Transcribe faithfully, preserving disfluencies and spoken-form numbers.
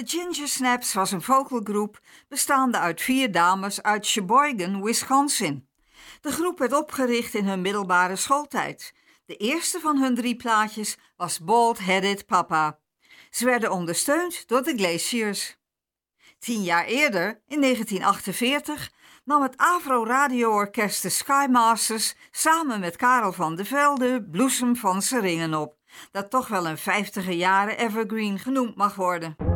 De Ginger Snaps was een vocalgroep bestaande uit vier dames uit Sheboygan, Wisconsin. De groep werd opgericht in hun middelbare schooltijd. De eerste van hun drie plaatjes was Bald Headed Papa. Ze werden ondersteund door de Glaciers. Tien jaar eerder, in negentien achtenveertig, nam het Avro-radio-orkest de Skymasters samen met Karel van de Velde Bloesem van Seringen op, dat toch wel een vijftiger jaren evergreen genoemd mag worden.